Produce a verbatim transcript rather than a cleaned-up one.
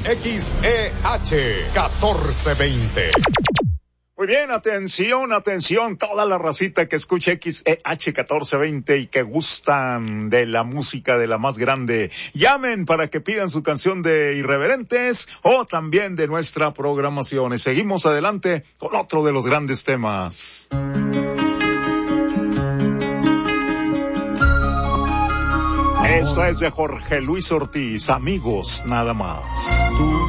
X E H catorce veinte. Muy bien, atención, atención, toda la racita que escucha X E H catorce veinte y que gustan de la música de la más grande. Llamen para que pidan su canción de Irreverentes o también de nuestra programación. Y seguimos adelante con otro de los grandes temas. Esto es de Jorge Luis Ortiz, Amigos nada más. Tú